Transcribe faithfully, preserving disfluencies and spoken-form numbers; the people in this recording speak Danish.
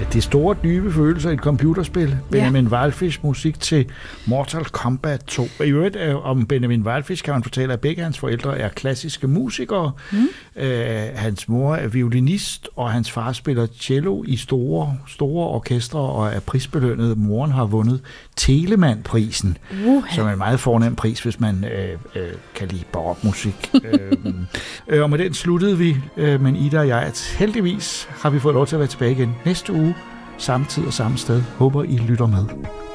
det store dybe følelser i et computerspil. Benjamin Ja. Wildfish musik til Mortal Kombat to. I øvrigt øh, om Benjamin Wildfish kan man fortælle, at begge hans forældre er klassiske musikere. Mm. Øh, hans mor er violinist, og hans far spiller cello i store, store orkestre og er prisbelønnet. Moren har vundet Telemann-prisen, Uh-huh. som er en meget fornem pris, hvis man øh, øh, kan lide barokmusik. øh, øh, og med den sluttede vi, øh, men Ida og jeg, at heldigvis har vi fået lov til at være tilbage igen næste uge, samme tid og samme sted. Håber, I lytter med.